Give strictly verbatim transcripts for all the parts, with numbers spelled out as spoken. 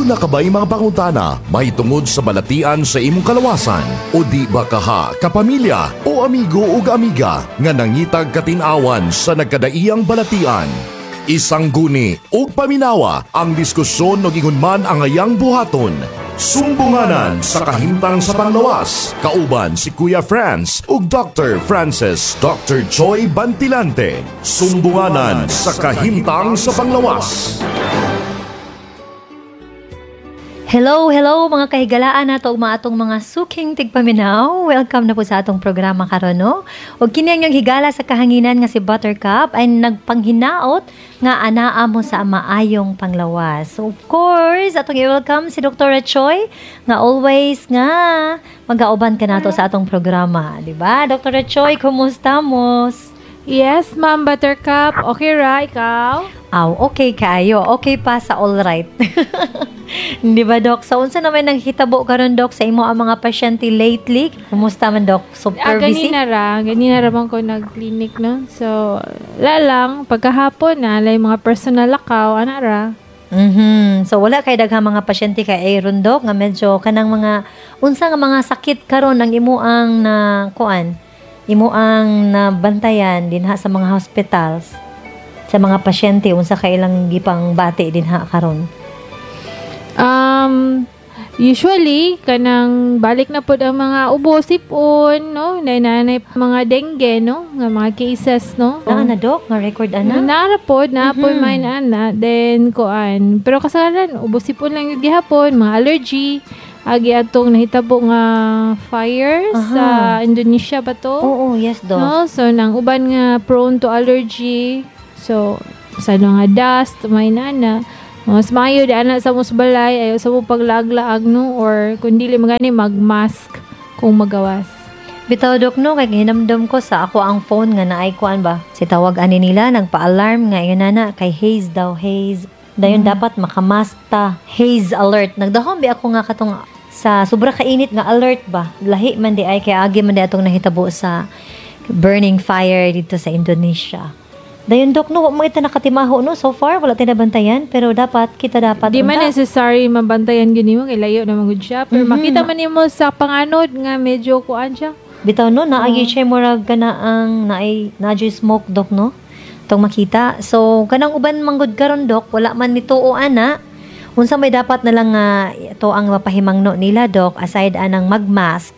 Aduna ka ba'y mga pangutana may tungod sa balatian sa imong kalawasan? O di ba kaha, kapamilya o amigo o amiga nga nangitag katinawan sa nagkadaiyang balatian? Isang guni o paminawa ang diskusyon no gingon man ang ayang buhaton. Sumbunganan sa kahimtang sa panglawas. Kauban si Kuya Franz ug Doctor Francis Doctor Choi Bantilante. Sumbunganan sa kahimtang sa panglawas. Hello, hello mga kahigalaan nato ug maatong mga suking tigpaminaw. Welcome na po sa atong programa karon no. Ug kini ang higala sa kahanginan nga si Buttercup ay nagpanghinaot nga anaa mo sa maayong panglawas. So of course, atong i-welcome si Doctor Choi nga always nga mag-auban ka nato sa atong programa, di ba? Doctor Choi, kumusta mo? Yes, Ma'am Buttercup. Okay ra, ikaw? Aw, okay kayo. Okay pa sa all right. Di ba, Doc? Sa unsa naman nang hitabo karon Doc, sa imo ang mga pasyente lately? Kumusta man, Doc? Super ah, busy? Ganina ra. Ganina ra bang ko nag-clinic, no? So, lalang, pagkahapon na, lay mga personal lakaw, ana ra. Mhm. So, wala kay daghang mga pasyente kay Aaron, Doc, nga medyo kanang mga, unsa nga mga sakit karon ang imo ang na, kuan, imo ang nabantayan dinha sa mga hospitals, sa mga pasyente, unsa kay ilang gipang bati dinha karon? Um, usually, kanang balik na po ang mga ubo, sipon, no? Nanay mga dengue, no? Nga mga cases, no? Naa na, Doc? Nga record, ana? Naara po, na po Mhm. may ana. Then, kuan. Pero kasalanan, ubo, sipon lang yung gihapon, mga allergy. Agi atong nahitabo nga fire Aha. sa Indonesia ba to? Oo, yes, Doc. No? So, nang uban nga prone to allergy. So, sa nga dust, may nana. Mas mayo di ana sa musbalay, ayaw sa mo paglaglaag, no? Or kung dili magani, mag-mask kung magawas. Bitaw, Dok, no, kay hinamdam ko sa ako ang phone nga naay kuan ba. Si tawag ani nila, nagpa-alarm nga yun na kay haze daw, haze. Dayon Mm. dapat makamask ta. Haze alert. Nagdahom bi ako nga katong sa sobra kainit nga alert ba. Lahi man di ay kay agi man di atong nahitabo sa burning fire dito sa Indonesia. Dayon, Dok, no, mo ita nakatimaho, no, so far wala tinabantayan, pero dapat kita dapat Di man unta. necessary mabantayan gini mo, kay layo naman gud siya. Pero Mhm. makita man nimo sa panganod nga medyo kuan siya. Bitaw, no, naagi siya murag kana ang naay naay smoke, Dok, no, tong makita. So kanang uban manggod karon, Dok, wala man nituo ana. Unsa may dapat na lang nga ito ang mapahimangno nila, Dok, aside anang magmask.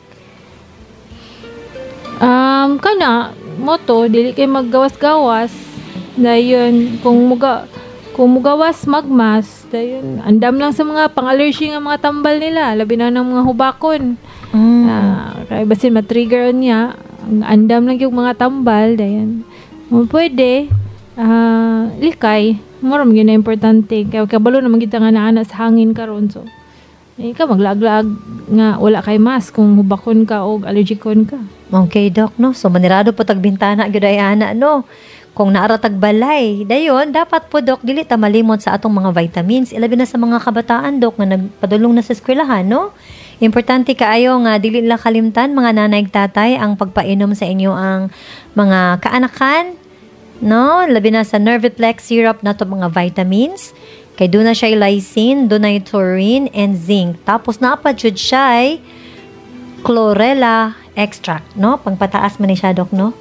Um, kana, moto, dili kay maggawas-gawas. Dayon, kung muga, kung mugawas, magmas. Dayon, andam lang sa mga pang-allergy nga mga tambal nila. Labi na ng mga hubakon. Mm. Ah, kaya basin matrigger niya. Ang andam lang yung mga tambal. Dayon. Kung pwede, ah, likay. Maram yun na importante. Kaya kabalo naman kita nga naana sa hangin karon. So, eh, ka maglag-lag nga wala kay mask kung hubakon ka o allergicon ka. Okay, Dok, no, so manirado po tagbintana gyud ay ana, no. Kung naaratag balay, dayon dapat po, Dok, dili ta malimot sa atong mga vitamins, ilabi na sa mga kabataan, Dok, nga nagpadulong na sa eskwelahan, no. Importante kaayo nga dili lang kalimtan mga nanay ug tatay ang pagpainom sa inyo ang mga kaanakan, no, labi na sa Nerviplex syrup na to mga vitamins. Kay doon na siya lysine, doon na taurine and zinc. Tapos naapa jud siya chlorella extract, no? Pangpataas man ni siya, Dok, no?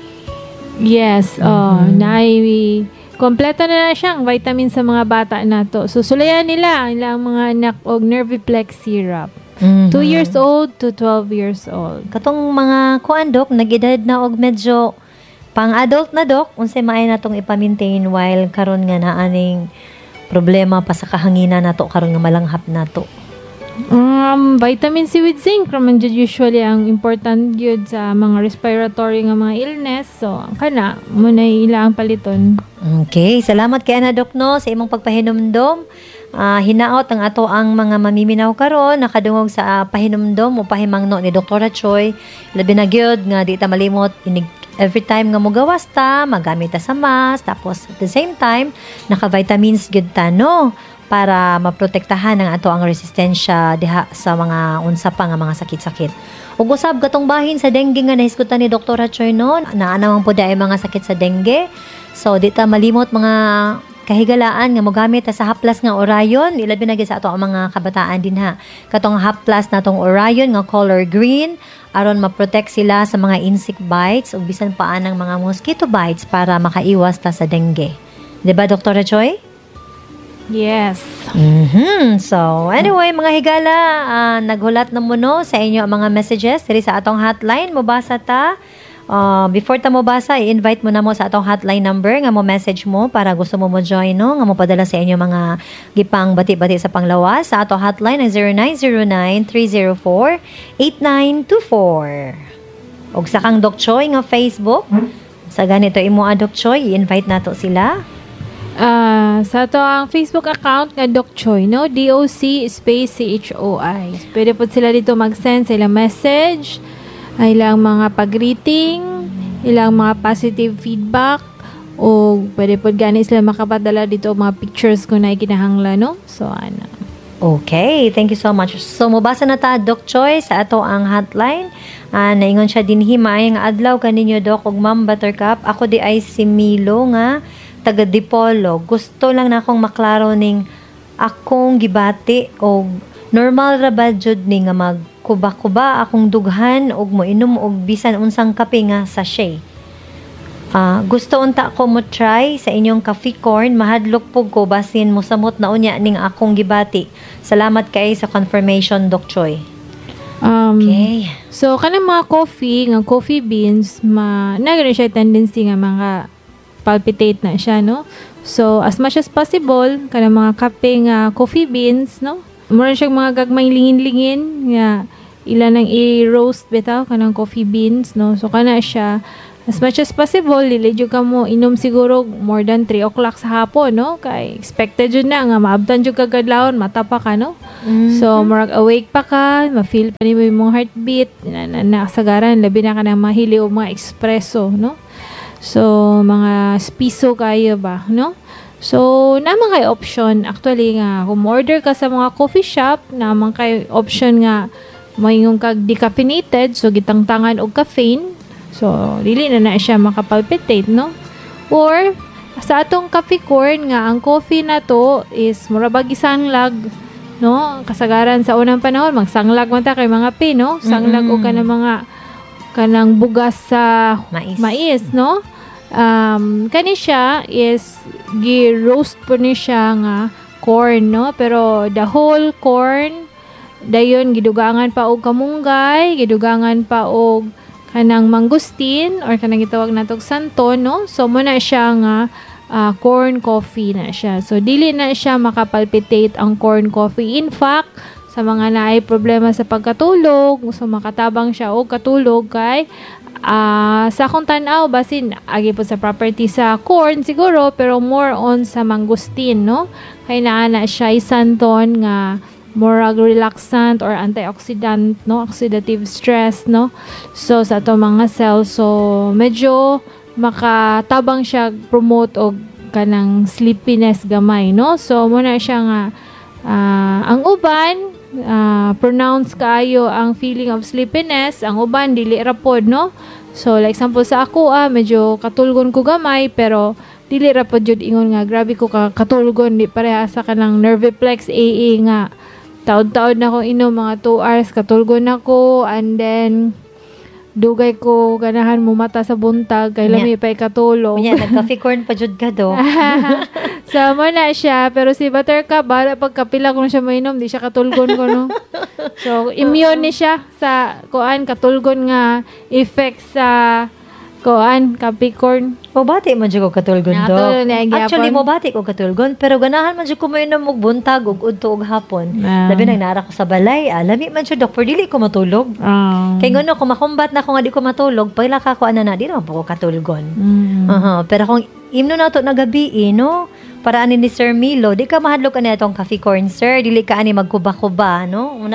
Yes, oh, nai kompleto na na siyang vitamin sa mga bata nato. So sulayan nila ang ilang mga anak og Nerviplex syrup. Mhm. two years old to twelve years old. Katong mga kuan, Dok, nag-edad na og medyo pang-adult na, Dok, unsay maay natong ipa-maintain while karon nga naaning problema pa sa kahanginan nato karon nga malanghap nato. Um, vitamin C with zinc raman jud usually ang important gyud sa mga respiratory nga mga illness. So, kana mo na ilang paliton. Okay, salamat kay ana, Dok, no, sa imong pagpahinumdom. Ah, hinaot ang ato ang mga mamiminaw karon nakadungog sa uh, pahinumdom o pahimangno ni Doktor Choi. Labi na gyud nga di ta malimot inig every time nga mo gawas ta, magamit ta sa mask, tapos at the same time naka-vitamins gyud ta, no, para maprotektahan ang ato ang resistensya diha sa mga unsa pa nga mga sakit-sakit. Ug usab katong bahin sa dengue nga nahisgutan ni Doktor Choi, no, naa naman po ay mga sakit sa dengue. So di ta malimot mga kahigalaan nga mogamit ta sa haplas nga orayon, ilabi na gyud sa ato ang mga kabataan din ha. Katong haplas natong orayon nga color green aron ma-protect sila sa mga insect bites ug bisan pa anang mga mosquito bites para makaiwas ta sa dengue. 'Di ba, Doktora Joy? Yes. Mhm. So, anyway, mga higala, ah, naghulat na mo no sa inyo ang mga messages diri sa atong hotline. Mobasa ta. Uh, before ta mo basa, i-invite mo na mo sa atong hotline number nga mo message mo para gusto mo mo join no nga mo padala sa inyo mga gipang bati-bati sa panglawas sa atong hotline ang zero nine zero nine, three zero four, eight nine two four. Og sa kang Doc Choy nga Facebook, sa ganito imo a Doc Choy, i-invite nato sila. Ah, sa to ang Facebook account nga Doc Choi, no? D O C space C H O I. Pwede po sila dito mag-send sa ilang message, ay ilang mga pag-greeting, ilang mga positive feedback, o pwede po gani sila makapadala dito mga pictures ko na ikinahanglan, no? So, ano. Okay, thank you so much. So, mubasa na ta, Doc Choi, sa ato ang hotline. Uh, naingon siya din himay nga adlaw kaninyo, Doc, ug Ma'am Buttercup. Ako di ay si Milo nga, taga Dipolo. Gusto lang na akong maklaro ning akong gibati o normal ra ba jud ni nga magkuba-kuba akong dughan og moinom og bisan unsang kape nga sachet. Ah, gusto unta ko mo try sa inyong coffee corn, mahadlok pug ko basin mo samot na unya ning akong gibati. Salamat kay sa confirmation, Doc Choi. Um, Okay. So, kanang mga coffee, nga coffee beans, ma, nagre siya tendency nga mga palpitate na siya, no? So, as much as possible, kanang mga kape nga coffee beans, no? Mura siyang mga gagmay lingin-lingin, nga ilan ang i-roast bitaw, kanang coffee beans, no? So, kana siya, as much as possible, lilidyo ka mo, inom siguro more than three o'clock sa hapon, no? Kay expected yun na, nga maabtan yun kagadlawon, mata pa ka, no? Mm-hmm. So, murag awake pa ka, ma-feel pa nimo yung heartbeat, na, na, nakasagaran, labi na ka na mahili o mga espresso, no? So, mga spiso kayo ba, no? So, naman kay option, actually nga, kung order ka sa mga coffee shop, naman kay option nga, mayroong kag decaffeinated, so gitangtangan og caffeine, so, dili na na siya makapalpitate, no? Or, sa atong coffee corn nga, ang coffee na to is murabag isanglag, no? Kasagaran sa unang panahon, magsanglag man ta kay mga pin, no? Sanglag Mm-mm. o ka ng mga kanang bugas sa Mais. mais, no? Um, kani siya is gi-roast po ni siya nga corn, no? Pero the whole corn, dayon gidugangan pa og kamunggay, gidugangan pa og kanang mangustin or kanang gitawag natog santon, no? So mo na siya nga uh, corn coffee na siya. So dili na siya makapalpitate ang corn coffee. In fact, sa mga naay problema sa pagkatulog, so makatabang siya og katulog kay uh, sa akong tan-aw basin agi po sa property sa corn siguro pero more on sa mangustin, no? Kay naa na siya santon nga more relaxant or antioxidant, no? Oxidative stress, no? So sa ato mga cells, so medyo makatabang siya promote og kanang sleepiness gamay, no? So muna siya nga uh, ang uban uh, pronounce kaayo ang feeling of sleepiness, ang uban dili ra pod, no? So like example sa ako ah medyo katulgon ko gamay pero dili ra pod jud ingon nga grabe ko ka katulgon, di pareha sa kanang Nerviplex A A nga taod-taod na ko inom mga two hours katulgon ako and then dugay ko ganahan mo mata sa buntag kay lami pa ikatulog. Unya, nag-coffee corn pa jud ka, do. So, mo na siya. Pero si Buttercup, bahala pagkapila ko na siya mainom, di siya katulgon ko, no? So, immune ni siya sa, kuan, katulgon nga effect sa, kuan, capricorn. O bati man jud ko katulgon, do. Nakatulog na ang Actually, gyapon. mo bati ko katulgon, pero ganahan man jud ko mainom og buntag ug udto og hapon. Ah. Labi nang nara ko sa balay, ah, lami man jud, Dok, pero dili ko matulog. Um, Kay ngono kung makumbat na ko nga di ko matulog, pila ka ko ana na di na po ko katulgon. mm, Aha, pero kung imno na to na gabi, eh, no? Para ani ni Sir Milo, di ka mahadlok ani atong coffee corn, sir. Dili ka ani magkuba-kuba, no? Una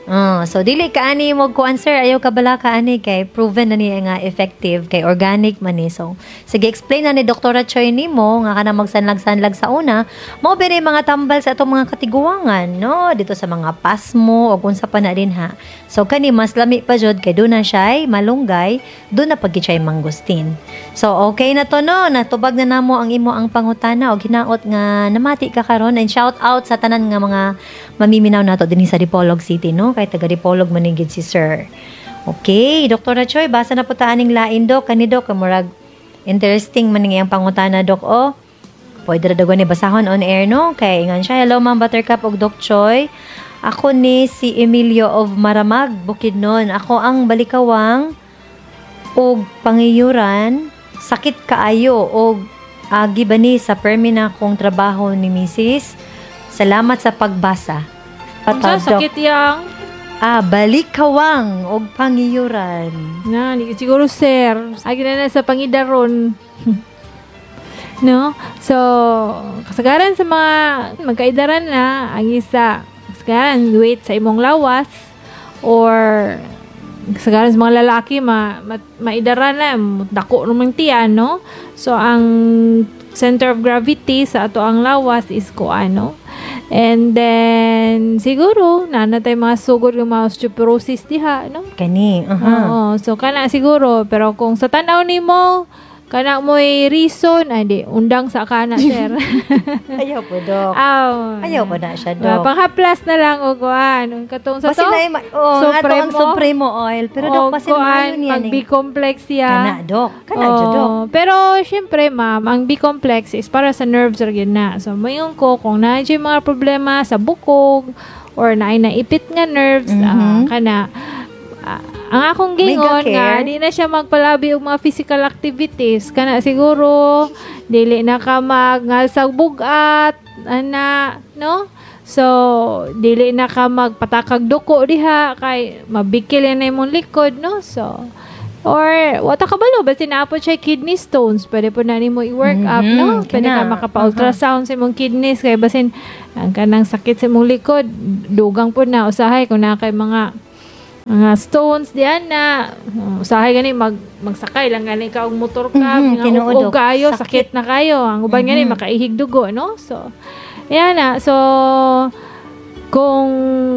Oh, so dili ka ani mo kuan sir, ayaw ka bala ka ani kay proven na niya nga effective kay organic man ni. So sige explain na ni Doktora Choi nimo nga kana magsanlag-sanlag sa una, mao biri mga tambal sa atong mga katiguangan no dito sa mga pasmo o unsa pa na din ha. So kani mas lami pa jud kay do na siya malunggay, do na pag siya mangustin. So okay na to no, natubag na namo ang imo ang pangutana og hinaot nga namati ka karon, and shout out sa tanan nga mga mamiminaw nato dinhi sa Dipolog City no, kay taga Dipolog manigid si sir. Okay, Doktora Choi, basa na po ta aning lain dok, kani dok murag interesting man ang pangutana dok o. Pwede ra daw ni basahon on air no, kay ingon siya. Hello Ma'am Buttercup og Doc Choi. Ako ni si Emilio of Maramag, Bukidnon. Ako ang balikawang og pangiyuran, sakit kaayo og agi ba ni sa permina kong trabaho ni Missus Salamat sa pagbasa. Unsa sakit yang? Ah, balikawang og pangiyuran. Na, di siguro sir. Agi na na sa pangidaron. No? So, kasagaran sa mga magkaidaran na, ang isa, kasagaran, wait sa imong lawas, or kasagaran sa mga lalaki, ma, ma, maidaran na, dako naman tiyan, no? So, ang center of gravity sa ato ang lawas is ko ano. And then, siguro, nanatay mga sugod ng mga osteoporosis diha, no? Kani, aha. Oo, so kana siguro, pero kung sa tanaw nimo, kana mo'y reason, ay di, undang sa kana, sir. Ayaw po, Dok. Aw. Ayaw po na siya, Uh, Dok. Panghaplas na lang o kuan. Katong sa Kasi to. na, ima- oh, nga to ang Supremo. Supremo oil. Pero, Dok, kasi mayon yan. Mag B-complex siya. Kana, Dok. Kana, Oo. Dok. Pero, syempre, ma'am, ang B-complex is para sa nerves ra gyud na. So, mayon ko, kung na-dyan mga problema sa bukog, or na naipit nga nerves, Mhm. ah, kana, ah, ang akong gingon Mega nga, care. di na siya magpalabi og mga physical activities. Kana siguro, dili na ka magngal sa bugat, ana, no? So, dili na ka magpatakag duko diha, kay mabikil yan na imong likod, no? So, or, wata kabalo, basta naapot siya kidney stones, pwede po na nimo i-work up, Mhm, no? Pwede kana. ka makapa-ultrasound sa imong kidneys, kay basin, ang kanang sakit sa imong likod, dugang po na, usahay, kung na kay mga mga stones diyan na uh, usahay gani mag magsakay lang gani ka og motor ka, Mhm, nga tinuod, og kayo sakit. sakit na kayo, ang uban gani Mhm. makaihig dugo, no? So yan na, so kung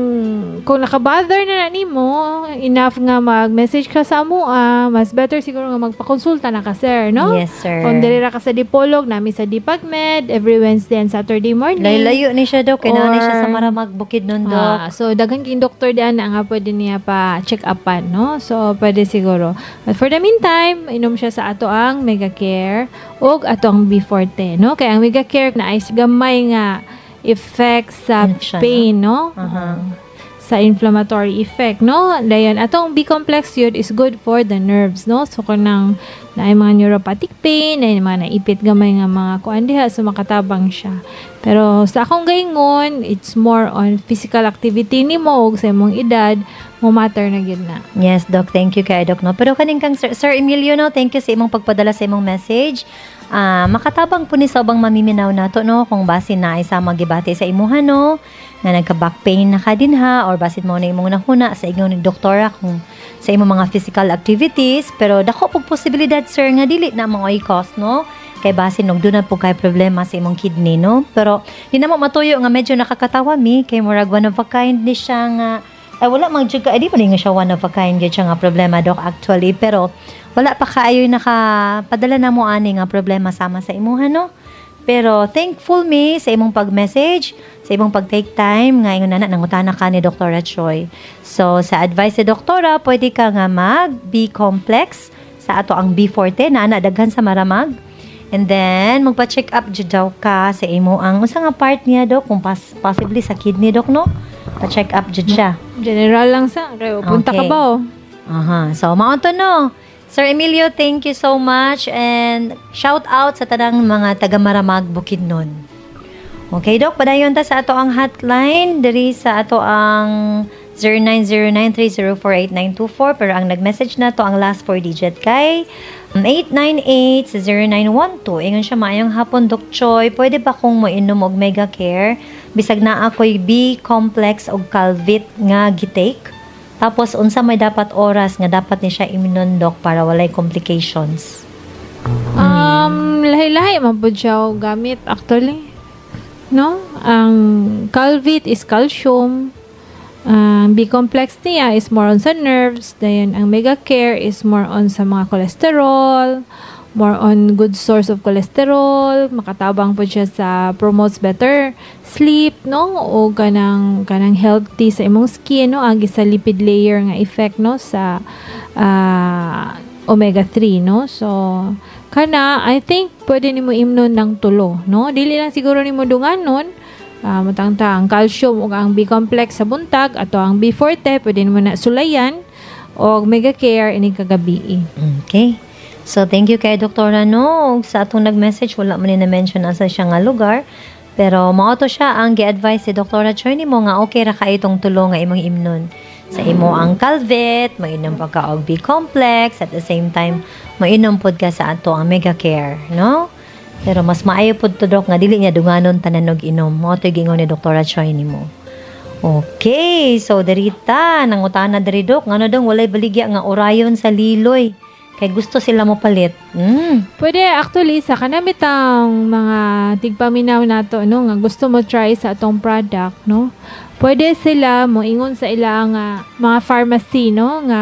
kung nakabother na na nimo, enough nga mag-message ka sa amo, ah, mas better siguro nga magpakonsulta na ka, sir, no? Yes, sir. Kung dili ra ka sa Dipolog, nami sa Dipagmed every Wednesday and Saturday morning. Layo-layo ni siya, Dok. Kaya ni siya sa Or- Maramag, Bukidnon, Dok. Ah, so daghan king doktor diyan na nga pwede niya pa check upan, no? So pwede siguro. But for the meantime, inom siya sa ato ang Mega Care ug ato ang B forte, no? Kaya ang Mega Care na ay gamay nga effects sa Siya, pain, no? Aha. Sa inflammatory effect, no? Dayon atong B-complex yun is good for the nerves, no? So kanang na mga neuropathic pain, na mga naipit gamay nga mga kuan diha, so makatabang siya. Pero sa akong gaingon, it's more on physical activity nimo ug sa imong edad, mo matter na gyud na. Yes, Doc. Thank you kay Doc, no? Pero kaning kang Sir, Sir Emilio, no? Thank you sa imong pagpadala sa imong message. Ah, makatabang po ni sa ubang mamiminaw nato, no? Kung basin na isa magibati sa imuha, no? Nga nagka-back pain na ka din ha, or basin mo na imong nahuna sa ingon ni doktora kung sa imong mga physical activities. Pero dako pong posibilidad, sir, nga dili na mga i-cause, no? Kay basin nung doon na po kay problema sa imong kidney, no? Pero di na mo matuyo nga medyo nakakatawa mi, kay murag one of a kind ni siya nga, ay wala mag ka, ay di pa rin nga siya one of a kind gyud siya nga problema, Doc, actually. Pero wala pa kaayoy nakapadala na mo ani nga problema sama sa imuha, no? Pero thankful mi sa imong pag-message, sa imong pag-take time, nga ingon na nangutana ka ni Doktora Choi. So, sa advice ni Doktora, pwede ka nga mag-B-complex sa ato ang B forte na nadaghan sa Maramag. And then, magpa-check up jud daw ka sa imo ang usa nga part niya, Dok, kung pas- possibly sa kidney, Dok, no? Pa-check up jud siya. General lang sa, kay punta ka Okay. ba? Oh? Aha. So, maunto no. Sir Emilio, thank you so much and shout out sa tanang mga taga Maramag, Bukidnon. Okay, Dok, padayon ta sa ato ang hotline diri sa ato ang zero nine zero nine three zero four eight nine two four, pero ang nag-message na to ang last four digit kay eight nine eight sa zero nine one two. Ingon siya, maayong hapon, Doc Choi. Pwede ba kung mainom og Mega Care? Bisag na ako'y B-complex o Calvit nga gitake. Tapos, unsa may dapat oras nga dapat ni siya iminon, Doc, para walay complications? Um, lahi-lahi man po siya gamit actually. No? Ang Calvit is calcium. Ang B-complex niya is more on sa nerves. Then, ang Mega Care is more on sa mga cholesterol, more on good source of cholesterol. Makatabang po siya sa promotes better sleep, no? O kanang, kanang healthy sa imong skin, no? Agi sa lipid layer nga effect, no? Sa uh, omega three, no? So, kana, I think, pwede nimo imnon ng tulo, no? Dili lang siguro nimo dunganon. Uh, matangta ang calcium o ang B-complex sa buntag ato ang B forte pwede mo na sulayan o Mega Care ini kagabi. Okay. So, thank you kay Doktora no. Sa atong nag-message, wala man na-mention asa siya nga lugar. Pero, mauto siya ang gi-advise si Doktora Choi mo nga okay ra ka itong tulo nga imong imnon. Sa imo ang Calvit, mainom pa ka og B-complex, at the same time, mainom pod ka sa ato ang Mega Care, no? Pero mas maayo pod to, Dok, nga dili niya dunganon tanan og inom. Mo to gingon ni Doktora Choi nimo. Okay, so derita nangutana diri, Dok, ngano dong walay baligya nga orayon sa liloy. Kay gusto sila mo palit. Mm. Pwede actually sa kanamitang mga tigpaminaw nato no nga gusto mo try sa atong product, no. Pwede sila mo ingon sa ilang uh, mga pharmacy, no, nga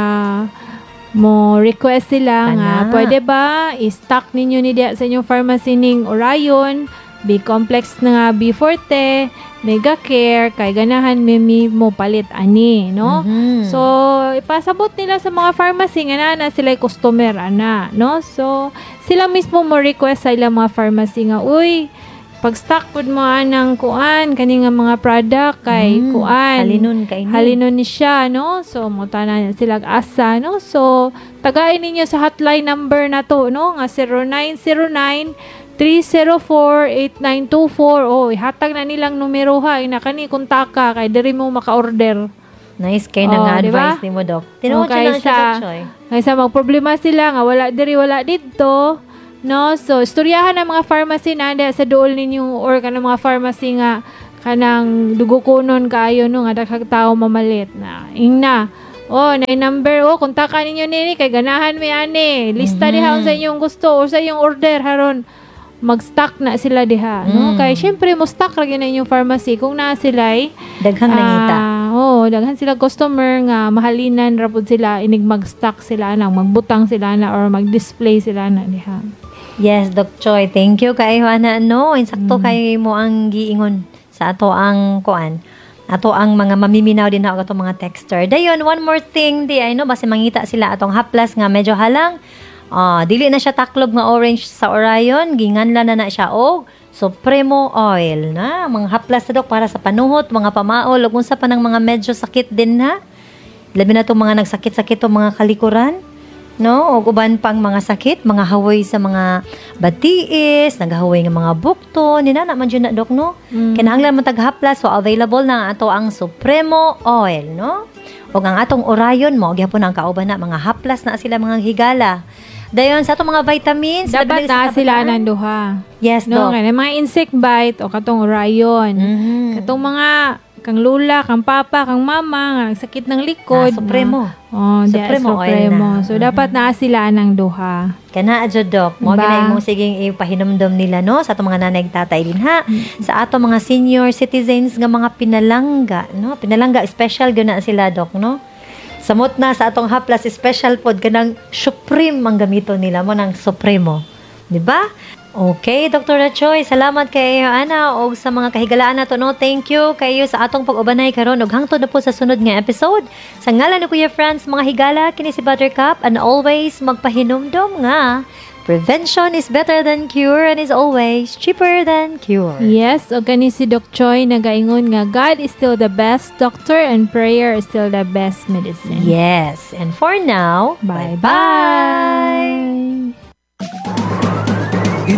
mo request sila Ana. nga pwede ba i-stock ninyo ni diya sa inyong pharmacy ning Orion, B-complex na nga B forte, Mega Care, kay ganahan mimi mo palit ani, no? Mhm. So, ipasabot nila sa mga pharmacy nga na sila customer ana, no? So, sila mismo mo request sa ilang mga pharmacy nga, uy, pag-stock pod mo anang kuan kani nga mga product kay Mm, kuan halinon kay ni. halinon ni siya, no? So, mo tanan sila asa, no? So, tagain ninyo sa hotline number na to, no? Nga zero nine zero nine three zero four eight nine two four. Oh, ihatag na nilang numero ha. Ina kani kontaka kay diri mo maka-order. Nice kay Oh, na nga di ba? advice nimo, Dok. Tinuod Okay, siya lang siya, sa- Doc Choi. Kaysa magproblema sila nga wala diri wala didto, no? So istoryahan ng mga pharmacy na sa duol ninyo or kanang mga pharmacy nga kanang dugo kunon kaayo no nga daghang tawo mamalit na. Ingna. Oh, na number oh kontakan ninyo nini kay ganahan mi ani. Lista Mhm. diha sa inyong gusto or sa inyong order haron mag-stock na sila diha, no? Mm. Kay syempre mo stock ra gyud na inyong pharmacy kung naa sila ay Daghang nangita. Ah, oh, daghan sila customer nga mahalinan ra pud sila inig mag-stock sila na, magbutang sila na or mag-display sila na diha. Yes, Doc Choi. Thank you kay Juana. No, insakto kay mo ang giingon sa ato ang kuan. Ato ang mga mamiminaw din ako atong mga texter. Dayon, one more thing di ay no, basi mangita sila atong haplas nga medyo halang. Ah, dili na siya taklob nga orange sa Orion, ginganla na na siya og Supremo Oil na mga haplas na, Dok, para sa panuhot, mga pamaol, ug unsa pa ng mga medyo sakit din na. Labi na itong mga nagsakit-sakit o mga kalikuran. No, o uban pang mga sakit, mga hawoy sa mga batiis, naghahawoy nga mga bukto, nina naman dyan na, Dok, no? Mm. Kinahanglan mo taghaplas, so available na ato ang Supremo Oil, no? O ang atong Orion mo, gyapon ang kauban na, mga haplas na sila mga higala. Dayon, sa atong mga vitamins, Dapat labi na na sa sila kabataan. nang duha. Yes, No, Dok. kaya mga insect bite o katong Orion. Mhm. Katong mga kang lula, kang papa, kang mama, nga nagsakit ng likod. Ah, Supremo. Na, oh, Supremo Supremo oil Supremo. na. So, Mhm. dapat na sila nang duha. Kana adyo, Dok. Mo Diba? ginay mo siging ipahinumdom nila, no, sa atong mga nanay ug tatay din ha. Sa atong mga senior citizens nga mga pinalangga, no? Pinalangga special gyud na sila, Dok, no? Samot na sa atong haplas special pod kanang Supreme ang gamiton nila mo ng Supremo. Di ba? Okay, Doctor Choi, salamat kay Ana og sa mga kahigalaan nato, no. Thank you kayo sa atong pag-ubanay karon ug hangtod na po sa sunod nga episode. Sa ngalan ni Kuya Franz, mga higala, kini si Buttercup, and always magpahinumdom nga prevention is better than cure and is always cheaper than cure. Yes, o gani si Doc Choi nagaingon nga God is still the best doctor and prayer is still the best medicine. Yes, and for now, Bye-bye. bye-bye.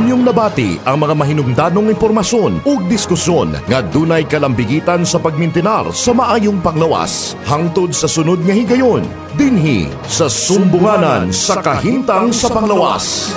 inyong nabati ang mga mahinungdanong impormasyon ug diskusyon nga dunay kalambigitan sa pagmintinar sa maayong panglawas hangtod sa sunod nga higayon dinhi sa Sumbunganan sa Kahimtang sa Panglawas.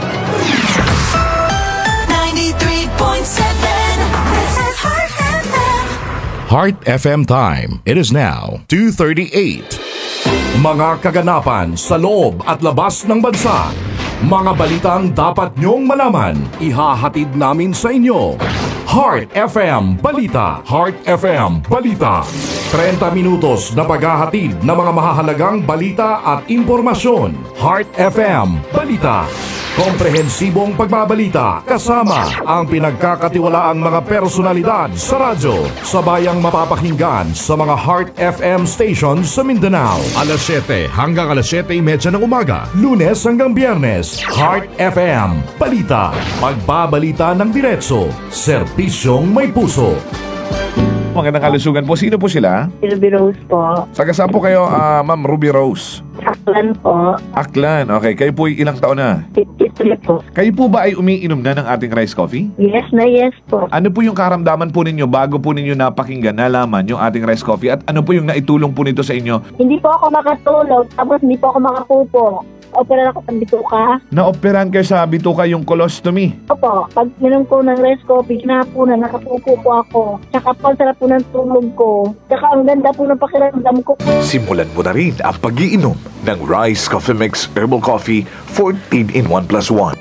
ninety-three point seven. This is Heart F M. Heart F M time. It is now two thirty-eight. Mga kaganapan sa loob at labas ng bansa. Mga balitang dapat nyong malaman, ihahatid namin sa inyo. Heart F M Balita. Heart F M Balita. thirty minutos na paghahatid ng mga mahahalagang balita at impormasyon. Heart F M Balita. Komprehensibong pagbabalita kasama ang pinagkakatiwalaang mga personalidad sa radyo. Sabayang mapapakinggan sa mga Heart F M stations sa Mindanao. alas siyete hanggang alas siyete thirty ng umaga. Lunes hanggang Biyernes. Heart F M Balita. Pagbabalita ng diretso. Serbisyong may puso. Magandang kalusugan po. Sino po sila? Ruby Rose po. Saga saan po kayo, ah, Ma'am Ruby Rose? Aklan po. Aklan. Okay. Kayo po ilang taon na? fifty-three po. Kayo po ba ay umiinom na ng ating rice coffee? Yes na yes po. Ano po yung karamdaman po ninyo bago po ninyo napakinggan, nalaman yung ating rice coffee? At ano po yung naitulong po nito sa inyo? Hindi po ako makatulog, tapos hindi po ako makapupo. Opera ako sa bituka. Naoperahan kayo sa bituka yung colostomy. Opo, pag minom ko ng rice coffee, kinapunan, nakapupo po ako. Tsaka po, ang sarap po ng tulog ko. Tsaka ang ganda po ng pakiramdam ko. Simulan mo na rin ang pag-iinom ng Rice Coffee Mix Herbal Coffee fourteen in one plus one.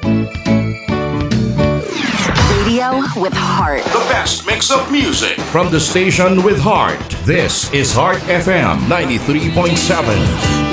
Radio with heart. The best mix of music from the station with heart. This is Heart F M ninety-three point seven.